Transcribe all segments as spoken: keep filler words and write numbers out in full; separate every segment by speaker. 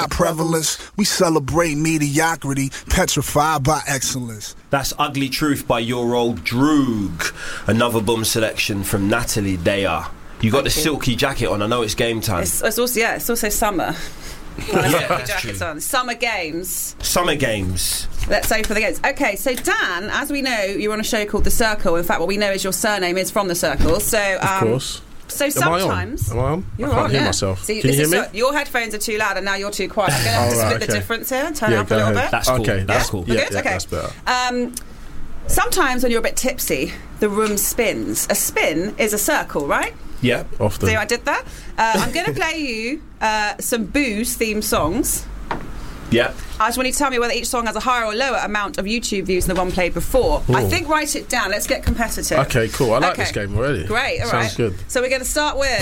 Speaker 1: high prevalence. We celebrate mediocrity, petrified by excellence.
Speaker 2: That's Ugly Truth by Your Old Droog. Another boom selection from Natalie Daya. You got
Speaker 3: Thank
Speaker 2: the
Speaker 3: you.
Speaker 2: silky jacket on. I know it's game time.
Speaker 3: It's, it's also yeah, it's also summer. When I
Speaker 2: Yeah,
Speaker 3: put the
Speaker 2: that's
Speaker 3: jackets
Speaker 2: true.
Speaker 3: on. Summer games.
Speaker 2: Summer games.
Speaker 3: Let's open the games. Okay, so Dan, as we know, you're on a show called The Circle. In fact, what we know is your surname is from The Circle. So, um,
Speaker 4: Of course.
Speaker 3: So
Speaker 4: Am
Speaker 3: sometimes
Speaker 4: I on? Am I on?
Speaker 3: You're
Speaker 4: I can't
Speaker 3: on,
Speaker 4: hear
Speaker 3: yeah.
Speaker 4: myself.
Speaker 3: See,
Speaker 4: Can you
Speaker 3: this
Speaker 4: hear
Speaker 3: is
Speaker 4: me?
Speaker 3: so- your headphones are too loud, and now you're too quiet. I'm going to have to
Speaker 4: Oh,
Speaker 3: split
Speaker 4: right,
Speaker 3: the
Speaker 4: okay.
Speaker 3: difference here. Turn
Speaker 4: Yeah,
Speaker 3: it up a
Speaker 4: go
Speaker 3: little
Speaker 4: ahead.
Speaker 3: bit.
Speaker 2: That's cool.
Speaker 4: Okay, that's
Speaker 2: Yeah.
Speaker 4: cool.
Speaker 3: We're
Speaker 4: Yeah,
Speaker 3: good?
Speaker 4: yeah,
Speaker 3: Okay.
Speaker 4: that's better.
Speaker 3: Um, sometimes when you're a bit tipsy, the room spins. A spin is a circle, right?
Speaker 2: Yeah.
Speaker 4: Often.
Speaker 3: See, I did that. Uh, I'm going to play you uh, some booze-themed songs.
Speaker 2: Yeah.
Speaker 3: I just want you to tell me whether each song has a higher or lower amount of YouTube views than the one played before. I
Speaker 4: Ooh.
Speaker 3: think write it down. Let's get competitive.
Speaker 4: Okay, cool. I like
Speaker 3: Okay.
Speaker 4: this game already.
Speaker 3: Great, all right.
Speaker 4: Sounds good.
Speaker 3: So we're going to start with...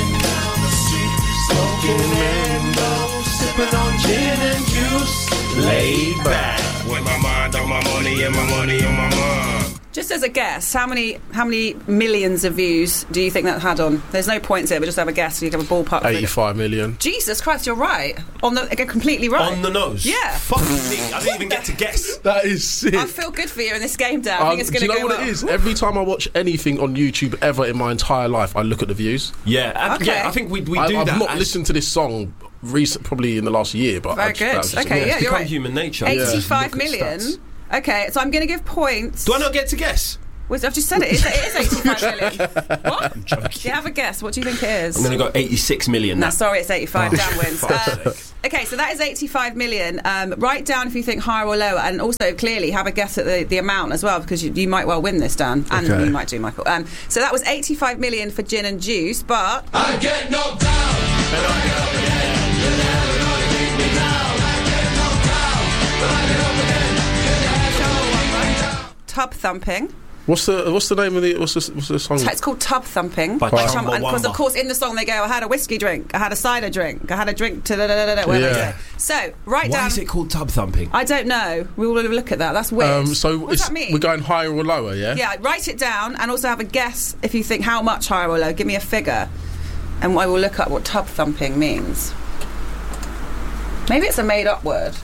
Speaker 5: Sipping on gin and juice.
Speaker 2: Laid back.
Speaker 5: With my mind on my money and my money on my mind.
Speaker 3: Just as a guess, how many how many millions of views do you think that had on? There's no points here, but just have a guess. So you can have a ballpark. figure.
Speaker 4: eighty-five million.
Speaker 3: Jesus Christ, you're right. On the again, completely right.
Speaker 2: On the nose.
Speaker 3: Yeah.
Speaker 2: Fucking me. I didn't even get to guess.
Speaker 4: That is sick.
Speaker 3: I feel good for you in this game, Dan. I
Speaker 4: Um,
Speaker 3: think it's
Speaker 4: do
Speaker 3: going
Speaker 4: you
Speaker 3: to
Speaker 4: know
Speaker 3: go
Speaker 4: what
Speaker 3: well.
Speaker 4: it is? Every time I watch anything on YouTube ever in my entire life, I look at the views.
Speaker 2: Yeah. uh,
Speaker 3: Okay.
Speaker 2: Yeah. I think we we
Speaker 4: I,
Speaker 2: do
Speaker 4: I've
Speaker 2: that.
Speaker 4: not
Speaker 2: as-
Speaker 4: listened to this song recent, probably in the last year, but
Speaker 3: Very
Speaker 4: I just, that was
Speaker 3: good.
Speaker 4: just-
Speaker 3: Okay,
Speaker 4: yeah.
Speaker 3: yeah,
Speaker 2: It's
Speaker 3: you're
Speaker 2: become
Speaker 3: right.
Speaker 2: human nature.
Speaker 3: eighty-five
Speaker 4: Look at
Speaker 3: million.
Speaker 4: stats.
Speaker 3: Okay, so I'm going to give points.
Speaker 2: Do I not get to guess?
Speaker 3: Well, I've just said it. It is, it is eighty-five million. What? Do you have a guess? What do you think it is?
Speaker 2: I'm going to go eighty-six million.
Speaker 3: No, sorry, it's eighty-five.
Speaker 2: Oh,
Speaker 3: Dan wins.
Speaker 2: fuck's
Speaker 3: Um,
Speaker 2: sake.
Speaker 3: okay, so that is eighty-five million. Um, write down if you think higher or lower, and also clearly have a guess at the, the amount as well, because you, you might well win this, Dan, and
Speaker 4: Okay.
Speaker 3: you might do, Michael. Um, so that was eighty-five million for gin and juice, but
Speaker 5: I get knocked down. And I get up again. You never gonna keep me down. I get knocked down. But I get up again. You never gonna keep me down.
Speaker 3: tub thumping.
Speaker 4: What's the What's the name of the What's the, what's the song?
Speaker 3: It's called Tub Thumping.
Speaker 2: By
Speaker 3: By
Speaker 2: Chumbawamba.
Speaker 3: Chum- and because, of course, in the song they go, I had a whiskey drink, I had a cider drink, I had a drink to da da da da, whatever they
Speaker 4: Yeah.
Speaker 3: say. So, write
Speaker 2: Why
Speaker 3: down.
Speaker 2: is it called tub thumping?
Speaker 3: I don't know. We will look at that. That's weird.
Speaker 4: Um, so
Speaker 3: what does
Speaker 4: it's,
Speaker 3: that mean?
Speaker 4: we're going higher or lower, yeah?
Speaker 3: Yeah, write it down and also have a guess if you think how much higher or low. Give me a figure, and I will look up what tub thumping means. Maybe it's a made-up word.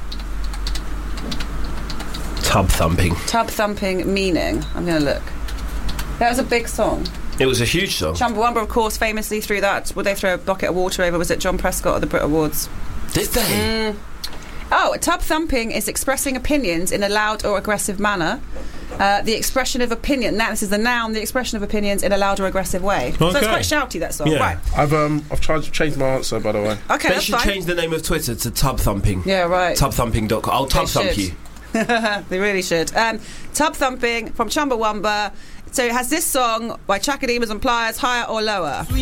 Speaker 2: Tub thumping.
Speaker 3: Tub thumping meaning. I'm going to look. That was a big song.
Speaker 2: It was a huge song.
Speaker 3: Chumbawamba, of course, famously threw that. Would they throw a bucket of water over? Was it John Prescott at the Brit Awards?
Speaker 2: Did they?
Speaker 3: Oh, tub thumping is expressing opinions in a loud or aggressive manner. Uh, the expression of opinion. Now, this is the noun. The expression of opinions in a loud or aggressive way. So it's
Speaker 2: Okay.
Speaker 3: quite shouty, that song.
Speaker 2: Yeah.
Speaker 3: Right.
Speaker 4: I've um I've tried to change my answer, by the way.
Speaker 3: Okay,
Speaker 2: They
Speaker 3: that's
Speaker 2: should
Speaker 3: fine.
Speaker 2: change the name of Twitter to Tub Thumping.
Speaker 3: Yeah, right.
Speaker 2: tub thumping dot com. I'll tub
Speaker 3: They
Speaker 2: thump
Speaker 3: should.
Speaker 2: you.
Speaker 3: They really should. Um, tub thumping from Chumbawamba. So it has this song by Chakademas and Pliers, higher or lower?